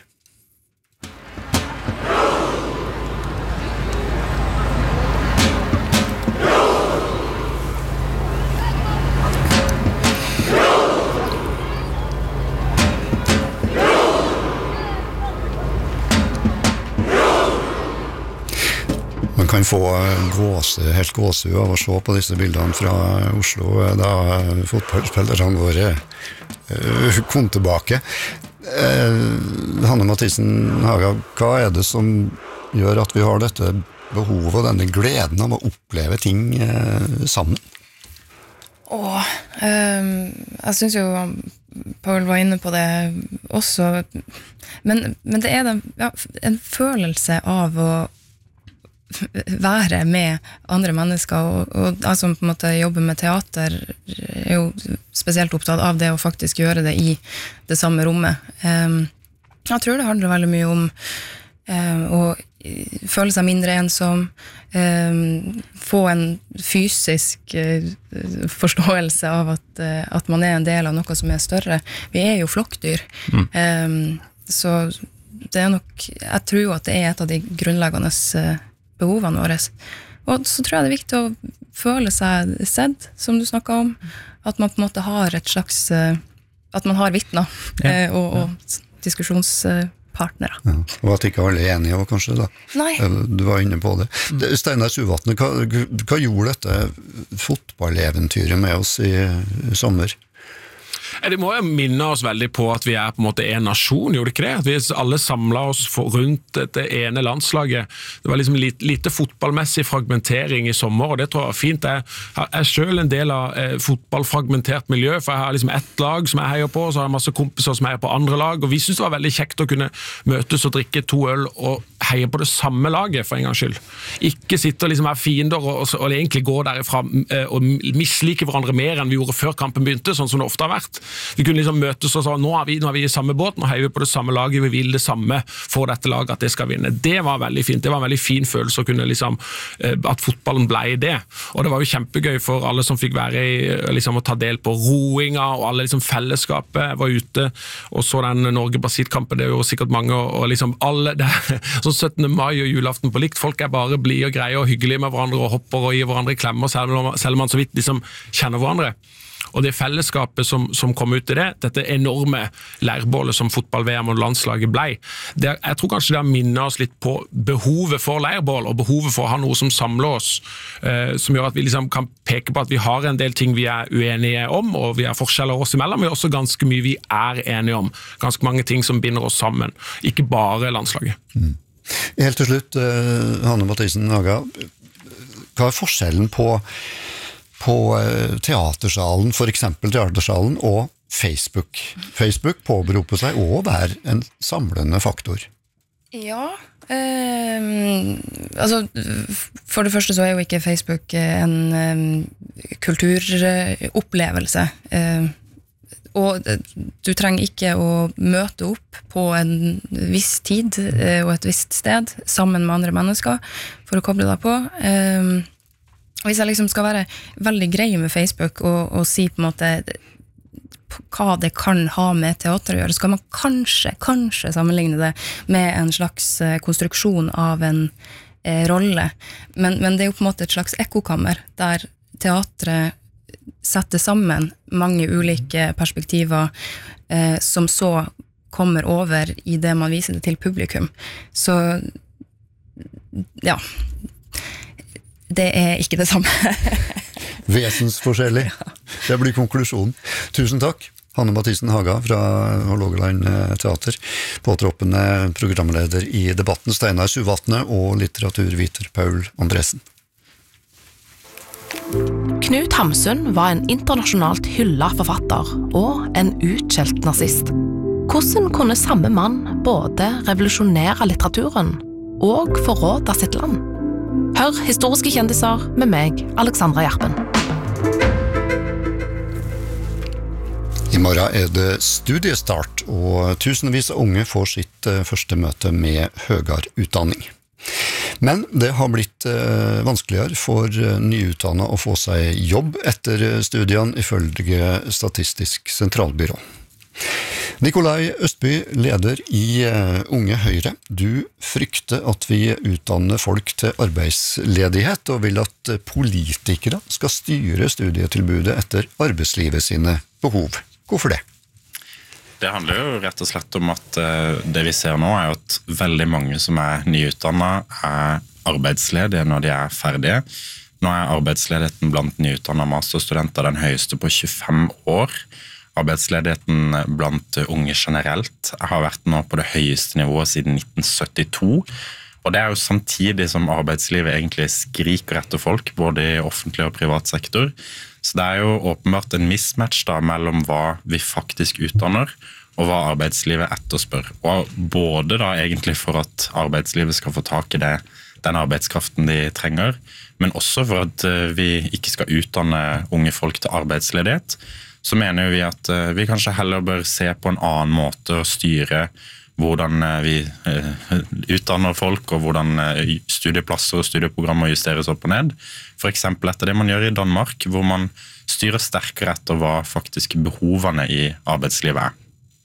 Man kan få gåse, helt gåsehud av å se på disse bildene fra Oslo da fotballspillerne våre kom tilbake. Hanne Mathisen Haga, hva er det som gjør at vi har dette behovet og denne gleden av å oppleve ting sammen? Åh, um, jeg synes jo Paul var inne på det også, men, men det er den, ja, en følelse av å være med andre mennesker, og, og jeg som på en måte jobber med teater er jo spesielt opptatt av det å faktisk gjøre det i det samme rommet. Um, jeg tror det handler veldig mye om um, å føle seg mindre ensom, um, få en fysisk uh, forståelse av at, uh, at man er en del av noe som er større. Vi er jo flokkdyr, mm. um, så det er nok, jeg tror jo at det er et av de grunnleggende uh, behovene våre. Og så tror jeg det er viktig å føle seg sedd, som du snakket om, at man på en måte har et slags, at man har vittner ja, og, og ja. diskusjonspartnere. Ja, og at ikke alle er enige også, kanskje da. Nei. Du var inne på det. Mm. Steinar Suvatne, hva, hva gjorde dette fotballeventyret med oss i, i sommer? Det må jo minne oss veldig på at vi er på en måte en nasjon, gjorde ikke det? At vi alle samlet oss for, rundt dette ene landslaget. Det var liksom lite, lite fotballmessig fragmentering i sommer, og det tror jeg var fint. Jeg, jeg er selv en del av eh, fotballfragmentert miljø, for jeg har liksom ett lag som jeg heier på, og så har jeg masse kompiser som heier på andre lag, og vi synes det var veldig kjekt å kunne møtes og drikke to øl og heie på det samme laget, for en gangs skyld. Ikke sitte og liksom være fiender og, og, og egentlig gå derifra eh, og mislike hverandre mer enn vi gjorde før kampen begynte, sånn som det ofte har vært. Vi kunne liksom møtes og sa, nå er vi, nå er vi i samme båt, nå heier vi på det samme laget, vi vil det samme for dette laget, at det skal vinne. Det var veldig fint, det var en veldig fin følelse å kunne liksom, at fotballen ble det. Og det var jo kjempegøy for alle som fikk være i, liksom å ta del på roinga, og alle liksom fellesskapet var ute, og så den Norge-Brasil-kampen, det er jo sikkert mange, og, og liksom alle, det, sånn syttende mai og julaften på likt, folk er bare blide og greie og hyggelige med hverandre, og hopper og gir hverandre klemmer, selv om, selv om man så vidt liksom kjenner hverandre. Og det fellesskapet som, som kom ut i det, dette enorme leirbålet som fotball-V M og landslaget ble, det, jeg tror kanskje det har minnet oss litt på behovet for leirbål, og behovet for å ha noe som samler oss, eh, som gjør at vi liksom kan peke på at vi har en del ting vi er uenige om, og vi har forskjeller oss imellom, men også ganske mye vi er enige om. Ganske mange ting som binder oss sammen, ikke bare landslaget. Mm. Helt til slutt, uh, Hanne Mathisen Haga, hva er forskjellen på på på teatersalen, for eksempel teatersalen, og Facebook. Facebook påberoper seg å være en samlende faktor. Ja, eh, altså for det første så er jo ikke Facebook en eh, kulturopplevelse, eh, og du trenger ikke å møte opp på en viss tid eh, og et visst sted sammen med andre mennesker for å koble deg på. Eh, hvis jeg liksom skal være veldig grei med Facebook og, og si på en måte hva det kan ha med teater å gjøre, så kan man kanskje, kanskje sammenligne det med en slags konstruksjon av en eh, rolle. Men, men det er jo på en måte et slags ekkokammer, der teatret setter sammen mange ulike perspektiver eh, som så kommer over i det man viser det til publikum. Så ja, det er ikke det samme. Vesensforskjellig. Det blir konklusjonen. Tusen takk, Hanne Mathisen Haga fra Hålogaland Teater, påtroppende programleder i Debatten, Steinar Suvatne, og litteraturviter Paul Andresen. Knut Hamsun var en internasjonalt hyllet forfatter og en utskjelt nazist. Hvordan kunne samme mann både revolusjonere litteraturen og forråde sitt land? Hør historiske kjendiser med meg, Alexandra Gjerpen. I morgen er det studiestart, og tusenvis av unge får sitt første møte med høyere utdanning. Men det har blitt vanskeligere for nyutdannet å få seg jobb etter studiene, ifølge Statistisk sentralbyrå. Nikolai Østby, leder i Unge Høyre. Du frykter at vi utdanner folk til arbeidsledighet, og vil at politikere skal styre studietilbudet etter arbeidslivet sine behov. Hvorfor det? Det handler jo rett og slett om at det vi ser nå er at veldig mange som er nyutdannet er arbeidsledige når de er ferdige. Nå er arbeidsledigheten blant nyutdannede masterstudenter den høyeste på tjuefem år. Arbeidsledigheten blant unge generelt har vært nå på det høyeste nivået siden nitten syttito. Og det er jo samtidig som arbeidslivet egentlig skriker etter folk, både i offentlig og privat sektor. Så det er jo åpenbart en mismatch da mellom hva vi faktisk utdanner, og hva arbeidslivet etterspør. Og både da egentlig for at arbeidslivet skal få tak i det, den arbeidskraften de trenger, men også for at vi ikke skal utdanne unge folk til arbeidsledighet, så mener vi at vi kanskje heller bør se på en annen måte å styre hvordan vi utdanner folk, og hvordan studieplasser og studieprogrammer justeres opp og ned. For eksempel etter det man gjør i Danmark, hvor man styrer sterkere etter hva faktisk behovene i arbeidslivet er.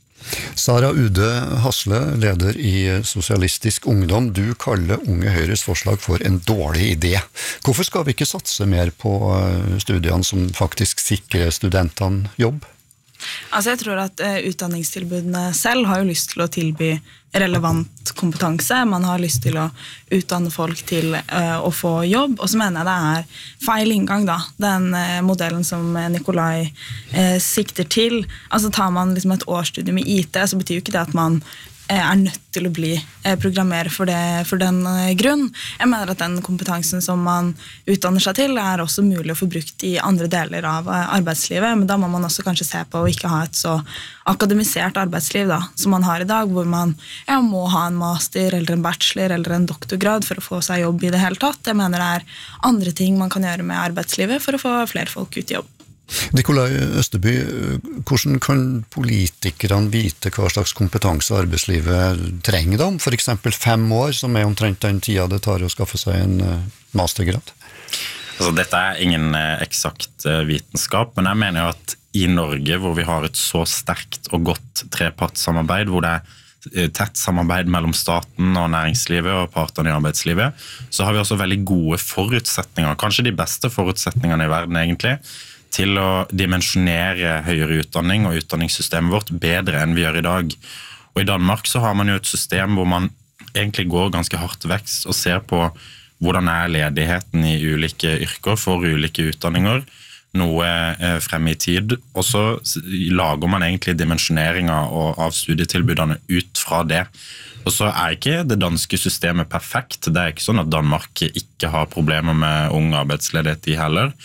Sara Ude Hasle, leder i Sosialistisk Ungdom. Du kaller Unge Høyres forslag for en dårlig idé. Hvorfor skal vi ikke satse mer på studiene som faktisk sikrer studentene jobb? Altså jeg tror at uh, utdanningstilbudene selv har jo lyst til å tilby relevant kompetanse. Man har lyst til å utdanne folk til uh, å få jobb, og så mener jeg det er feil inngang da. Den uh, modellen som Nikolai uh, sikter til. Altså tar man liksom et årsstudium i I T, så betyr jo ikke det at man er nødt til å bli programmerer for, det, for den grunn. Jeg mener at den kompetansen som man utdanner seg til er også mulig å få brukt i andre deler av arbeidslivet, men da må man også kanskje se på å ikke ha et så akademisert arbeidsliv da, som man har i dag, hvor man ja, må ha en master eller en bachelor eller en doktorgrad for å få seg jobb i det hele tatt. Jeg mener det er andre ting man kan gjøre med arbeidslivet for å få flere folk ut i jobb. Nikolai Østeby, hvordan kan politikerne vite hva slags kompetanse arbeidslivet trenger da, om for eksempel fem år, som er omtrent den tida det tar å skaffe seg en mastergrad? Altså, dette er ingen eksakt vitenskap, men jeg mener jo at i Norge, hvor vi har et så sterkt og godt trepartssamarbeid, hvor det er tett samarbeid mellom staten og næringslivet og partene i arbeidslivet, så har vi også veldig gode forutsetninger, kanskje de beste forutsetningene i verden egentlig, til å dimensjonere høyere utdanning og utdanningssystemet vårt bedre enn vi gjør i dag. Og i Danmark så har man jo et system hvor man egentlig går ganske hardt vekst og ser på hvordan er ledigheten i ulike yrker for ulike utdanninger, noe frem i tid, og så lager man egentlig dimensjoneringer av studietilbudene ut fra det. Og så er ikke det danske systemet perfekt. Det er ikke sånn at Danmark ikke har problemer med ung arbeidsledighet i heller.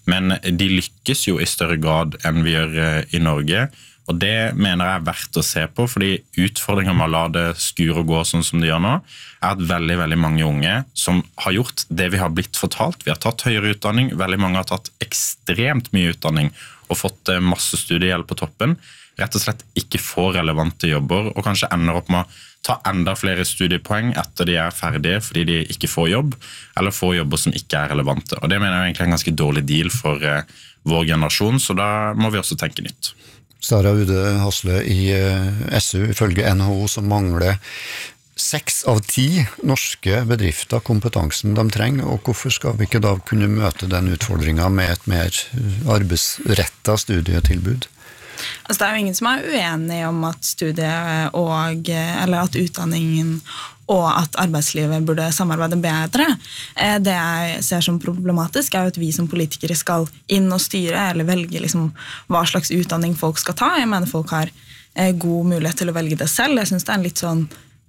men de lykkes jo i større grad enn vi gjør i Norge, og det mener jeg er verdt å se på, fordi utfordringen med å la det skure og gå sånn som de gjør nå, er at veldig, veldig mange unge som har gjort det vi har blitt fortalt, vi har tatt høyere utdanning, veldig mange har tatt ekstremt mye utdanning og fått masse studiehjelp på toppen, rett og slett ikke får relevante jobber, og kanskje ender opp med å ta enda flere studiepoeng etter de er ferdige fordi de ikke får jobb, eller får jobber som ikke er relevante. Og det mener jeg egentlig er en ganske dårlig deal for uh, vår generasjon, så da må vi også tenke nytt. Sara Ude Hasle i S U, ifølge N H O som mangler seks av ti norske bedrifter kompetansen de trenger, og hvorfor skal vi ikke da kunne møte den utfordringen med et mer arbeidsrettet studietilbud? Altså, det er jo ingen som er uenig om at studiet og, eller at utdanningen og at arbeidslivet burde samarbeide bedre. Det jeg ser som problematisk er jo at vi som politikere skal inn og styre eller velge liksom hva slags utdanning folk skal ta. Jeg mener folk har god mulighet til å velge det selv. Jeg synes det er en litt sånn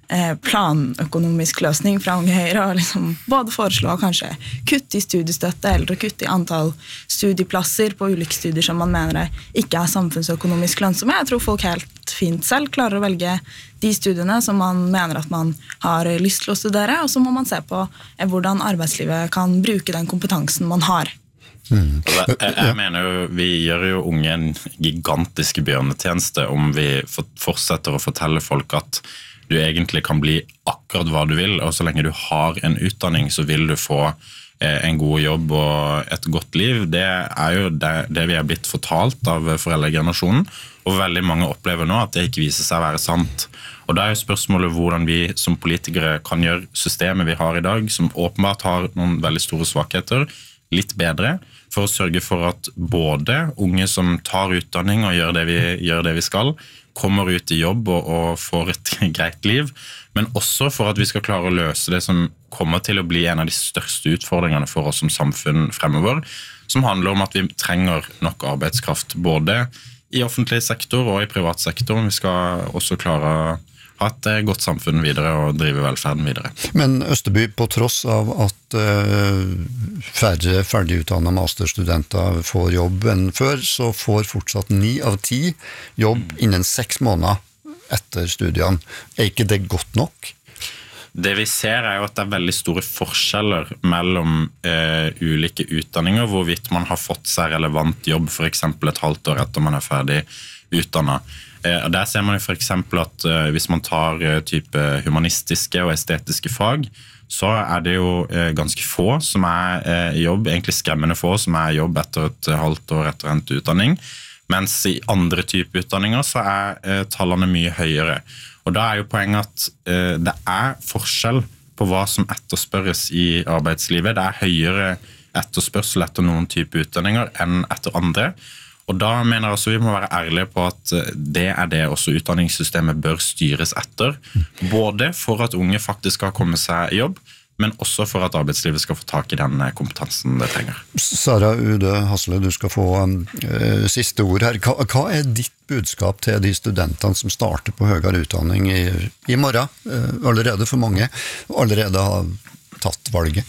planøkonomisk løsning fra Unge Høyre og liksom både foreslå kanskje kutt i studiestøtte eller kutt i antall studieplasser på ulike studier som man mener ikke er samfunnsøkonomisk lønnsomme. Jeg tror folk helt fint selv klarer å velge de studiene som man mener at man har lyst til å studere, og så må man se på hvordan arbeidslivet kan bruke den kompetansen man har. Mm. Jeg, jeg mener jo, vi gjør jo unge en gigantisk bjørnetjeneste om vi fortsetter å fortelle folk at du egentlig kan bli akkurat hva du vil, og så lenge du har en utdanning, så vil du få en god jobb og et godt liv. Det er jo det, det vi er blitt fortalt av foreldregenerasjonen, og veldig mange opplever nå at det ikke viser seg å være sant. Og da er jo spørsmålet hvordan vi som politikere kan gjøre systemet vi har i dag, som åpenbart har noen veldig store svakheter, litt bedre, for å sørge for at både unge som tar utdanning og gjør det vi, gjør det vi skal, kommer ut i jobb og, og får et greit liv, men også for at vi skal klare å løse det som kommer til å bli en av de største utfordringene for oss som samfunn fremover, som handler om at vi trenger nok arbeidskraft, både i offentlig sektor og i privat sektor. Vi skal også klare å ha et godt samfunn videre og drive velferden videre. Men Østeby, på tross av at uh, færre ferdigutdannede masterstudenter får jobb enn før, så får fortsatt ni av ti jobb innen seks måneder etter studiene. Er ikke det godt nok? Det vi ser er jo at det er veldig store forskjeller mellom uh, ulike utdanninger, hvorvidt man har fått seg relevant jobb, for eksempel et halvt år etter man er ferdig utdannet. Og der ser man jo for eksempel at uh, hvis man tar uh, type humanistiske og estetiske fag, så er det jo uh, ganske få som er uh, i jobb, egentlig skremmende få som er i jobb etter et uh, halvt år etter endt utdanning, mens i andre type utdanninger så er uh, tallene mye høyere. Og da er jo poenget at uh, det er forskjell på hva som etterspørres i arbeidslivet. Det er høyere etterspørsel etter noen type utdanninger enn etter andre. Og da mener jeg også vi må være ærlige på at det er det også utdanningssystemet bør styres etter, både for at unge faktisk skal komme seg i jobb, men også for at arbeidslivet skal få tak i den kompetansen det trenger. Sara Ude Hasle, du skal få uh, siste ord her. Hva, hva er ditt budskap til de studentene som starter på høyere utdanning i, i morgen, uh, allerede for mange, og allerede har tatt valget?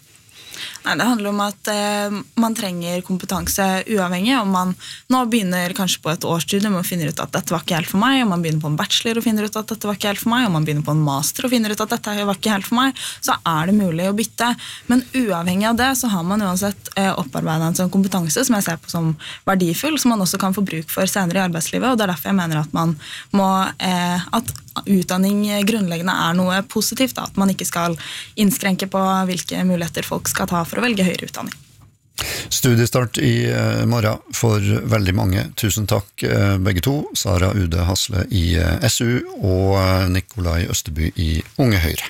Nei, det handler om at eh, man trenger kompetanse uavhengig, om man nå begynner kanskje på et årsstudium og finner ut at dette var ikke helt for meg, om man begynner på en bachelor og finner ut at dette var ikke helt for meg, om man begynner på en master og finner ut at dette var ikke helt for meg, så er det mulig å bytte. Men uavhengig av det så har man uansett eh, opparbeidet en sånn kompetanse som jeg ser på som verdifull, som man også kan få bruk for senere i arbeidslivet, og det er derfor jeg mener at man må, eh, at utdanning grunnleggende er noe positivt, da, at man ikke skal innskrenke på hvilke muligheter folk skal ta for å velge høyere utdanning. Studiestart i morgen for veldig mange. Tusen takk begge to, Sara Ude Hasle i S U og Nikolai Østeby i Unge Høyre.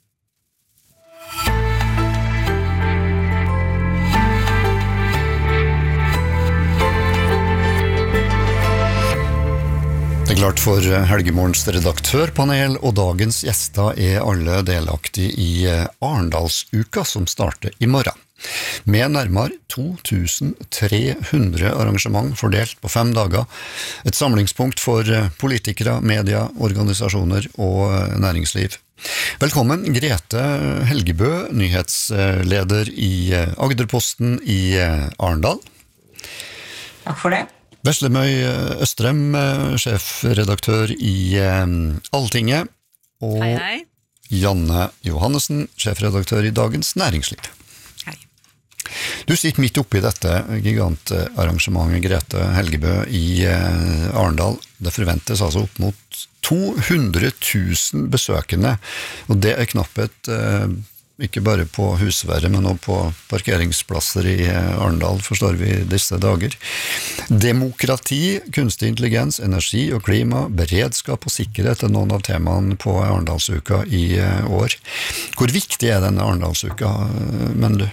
Det er klart for Helgemorgens redaktørpanel, og dagens gjester er alle delaktige i Arendalsuka som starter i morgen. Med nærmere to tusen tre hundre arrangement fordelt på fem dager. Et samlingspunkt for politikere, media, organisasjoner og næringsliv. Velkommen, Grete Helgebø, nyhetsleder i Agderposten i Arendal. Takk for det. Veslemøy Østrem, sjefredaktør i Alltinget, og hei, hei. Janne Johannessen, sjefredaktør i Dagens Næringsliv. Hei. Du sitter midt oppe i dette gigantarrangementet, Grete Helgebø, i Arendal. Det forventes altså opp mot to hundre tusen besøkende, og det er knapphet ikke bare på husvære, men også på parkeringsplasser i Arendal, forstår vi disse dager. Demokrati, kunstig intelligens, energi og klima, beredskap og sikkerhet er noen av temaene på Arendalsuka i år. Hvor viktig er denne Arendalsuka, mener du?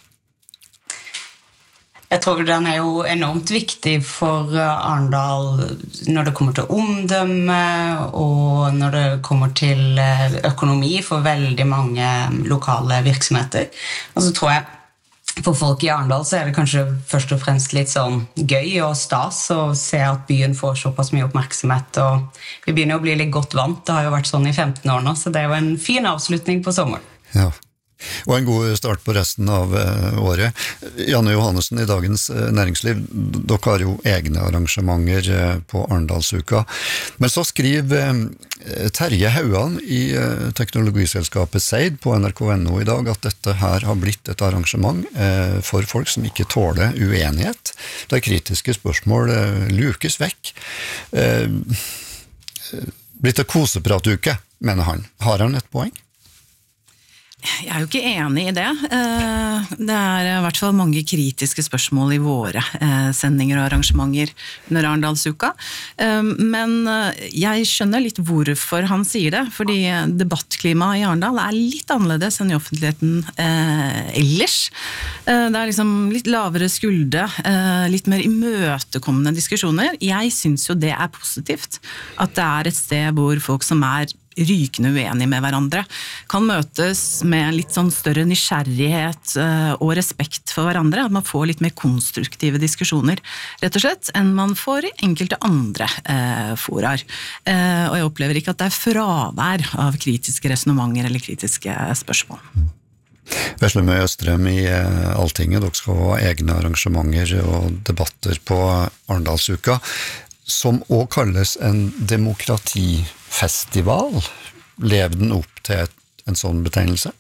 Jeg tror den er jo enormt viktig for Arendal når det kommer til omdømme og når det kommer til økonomi for veldig mange lokale virksomheter. Og så tror jeg for folk i Arendal så er det kanskje først og fremst litt sånn gøy og stas å se at byen får såpass mye oppmerksomhet, og vi begynner å bli litt godt vant. Det har jo vært sånn i femten år nå, så det er jo en fin avslutning på sommeren. Ja. Og en god start på resten av året. Janne Johannessen i Dagens Næringsliv, dere har jo egne arrangementer på Arendalsuka. Men så skriver Terje Hauan i teknologiselskapet Seid på N R K N O i dag at dette her har blitt et arrangement for folk som ikke tåler uenighet, der kritiske spørsmål lukes vekk. Blitt et kosepratuke, mener han. Har han et poeng? Jeg er jo ikke enig i det. Det er i hvert fall mange kritiske spørsmål i våre sendinger og arrangementer under Arendalsuka. Men jeg skjønner litt hvorfor han sier det, fordi debattklimaet i Arendal er litt annerledes enn i offentligheten ellers. Det er liksom litt lavere skulde, litt mer imøtekommende diskusjoner. Jeg synes jo det er positivt, at det er et sted hvor folk som er rykende uenige med hverandre, kan møtes med litt sånn større nysgjerrighet og respekt for hverandre, at man får litt mer konstruktive diskusjoner, rett og slett, enn man får i enkelte andre eh, forar. Eh, og jeg opplever ikke at det er fravær av kritiske resonementer eller kritiske spørsmål. Veslemøy Østrem i Alltinget, dere skal ha egne arrangementer og debatter på Arendalsuka, som også kalles en demokratifestival. Lever den opp til et, en sånn betegnelse?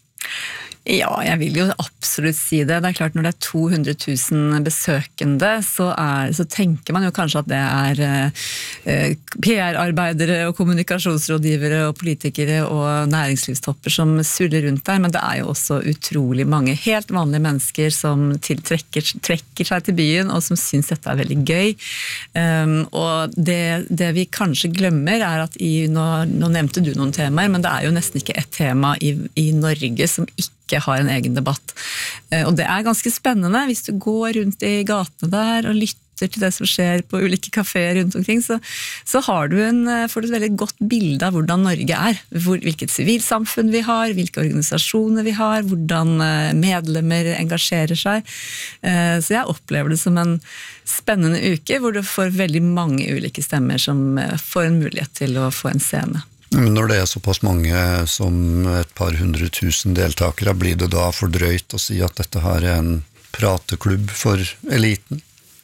Ja, jeg vil jo absolutt si det. Det er klart når det er to hundre tusen besøkende, så, er, så tenker man jo kanskje at det er eh, P R-arbeidere og kommunikasjonsrådgivere og politikere og næringslivstopper som surrer rundt der, men det er jo også utrolig mange helt vanlige mennesker som tiltrekker, trekker seg til byen og som synes dette er veldig gøy. Um, og det, det vi kanskje glemmer er at i, nå, nå nevnte du noen temaer, men det er jo nesten ikke et tema i, i Norge som ikke ikke har en egen debatt. Og det er ganske spennende hvis du går rundt i gatene der og lytter til det som skjer på ulike kaféer rundt omkring, så, så har du en, får du et veldig godt bilde av hvordan Norge er, hvor, hvilket sivilsamfunn vi har, hvilke organisasjoner vi har, hvordan medlemmer engasjerer seg. Så jeg opplever det som en spennende uke, hvor du får veldig mange ulike stemmer som får en mulighet til å få en scene. Men når det er såpass mange som et par hundre tusen deltakere, blir det da for drøyt å si at dette her er en prateklubb for eliten?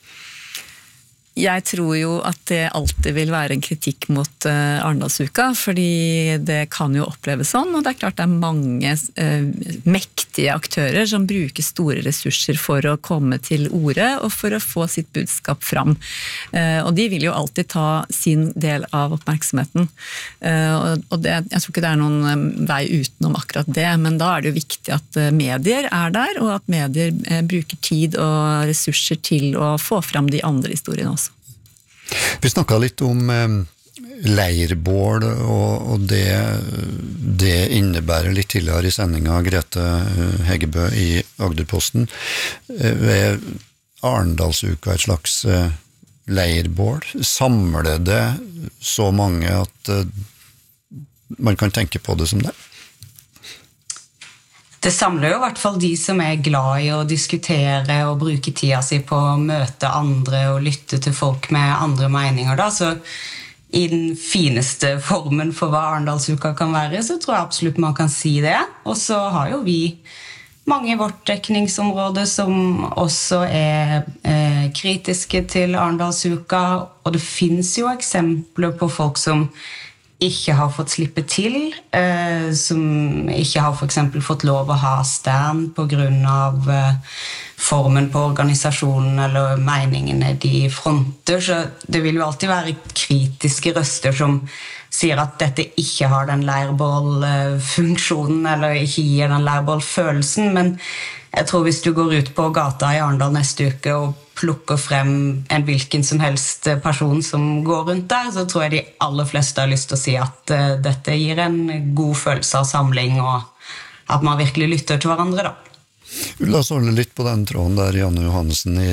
Jeg tror jo at det alltid vil være en kritikk mot uh, Arendalsuka, fordi det kan jo oppleves sånn, og det er klart det er mange uh, mektige aktører som bruker store ressurser for å komme til orde og for å få sitt budskap fram. Uh, og de vil jo alltid ta sin del av oppmerksomheten. Uh, og, og det, jeg tror ikke det er noen um, vei utenom akkurat det, men da er det jo viktig at uh, medier er der, og at medier uh, bruker tid og ressurser til å få fram de andre historiene også. Vi snakket litt om eh, leirbål, og, og det, det innebærer litt tidligere i sendingen Grete Helgebø i Agderposten. Eh, ved Arendalsuka et slags eh, leirbål. Samler det så mange at eh, man kan tenke på det som det? Det samler jo i hvert fall de som er glad i å diskutere og bruke tida si på å møte andre og lytte til folk med andre meninger. Da. Så i den fineste formen for hva Arendalsuka kan være, så tror jeg absolutt man kan si det. Og så har jo vi mange i vårt dekningsområde som også er eh, kritiske til Arendalsuka, og det finnes jo eksempler på folk som ikke har fått slippe til, eh, som ikke har for eksempel fått lov å ha stand på grunn av eh, formen på organisasjonen eller meningene de fronter, så det vil jo alltid være kritiske røster som sier at dette ikke har den leirbålfunksjonen eller ikke gir den leirbålfølelsen, men jeg tror hvis du går ut på gata i Arendal neste uke og plukker frem en hvilken som helst person som går rundt der, så tror jeg de aller fleste har lyst til å si at uh, dette gir en god følelse av samling og at man virkelig lytter til hverandre da. La oss holde litt på den tråden der, Janne Johansen, i